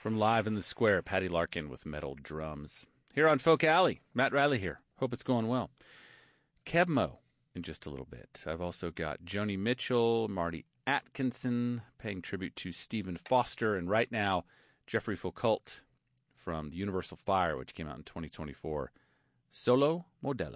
From Live in the Square, Patty Larkin with metal drums. Here on Folk Alley, Matt Riley here. Hope it's going well. Kebmo in just a little bit. I've also got Joni Mitchell, Marty Atkinson paying tribute to Stephen Foster, and right now, Jeffrey Foucault from the Universal Fire, which came out in 2024. Solo Modella.